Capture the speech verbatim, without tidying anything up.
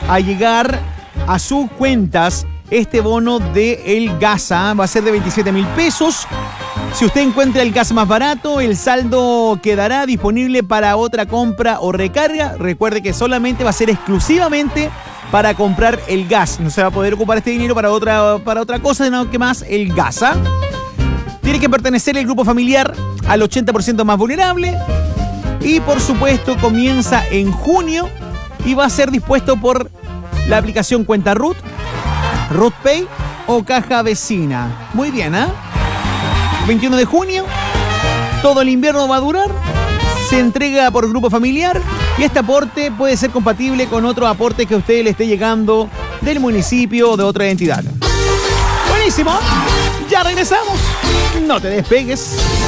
a llegar a sus cuentas este bono de el Gasa. Va a ser de veintisiete mil pesos. Si usted encuentra el gas más barato, el saldo quedará disponible para otra compra o recarga. Recuerde que solamente va a ser exclusivamente para comprar el gas. No se va a poder ocupar este dinero para otra, para otra cosa, sino que más el Gasa. Tiene que pertenecer el grupo familiar al ochenta por ciento más vulnerable. Y por supuesto comienza en junio y va a ser dispuesto por la aplicación Cuenta Ruth, Ruth Pay o Caja Vecina. Muy bien, ¿eh? veintiuno de junio, todo el invierno va a durar, se entrega por grupo familiar y este aporte puede ser compatible con otro aporte que a usted le esté llegando del municipio o de otra entidad. Buenísimo, ya regresamos, no te despegues.